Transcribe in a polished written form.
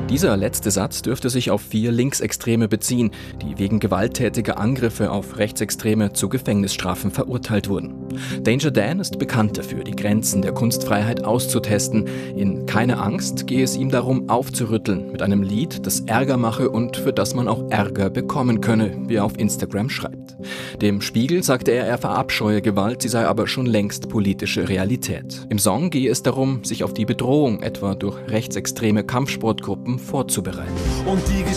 Dieser letzte Satz dürfte sich auf 4 Linksextreme beziehen, die wegen gewalttätiger Angriffe auf Rechtsextreme zu Gefängnisstrafen verurteilt wurden. Danger Dan ist bekannt dafür, die Grenzen der Kunstfreiheit auszutesten. In Keine Angst gehe es ihm darum, aufzurütteln mit einem Lied, das Ärger mache und für das man auch Ärger bekommen könne, wie er auf Instagram schreibt. Dem Spiegel sagte er verabscheue Gewalt, sie sei aber schon längst politische Realität. Im Song gehe es darum, sich auf die Bedrohung etwa durch rechtsextreme Kampfsportgruppen vorzubereiten. Und die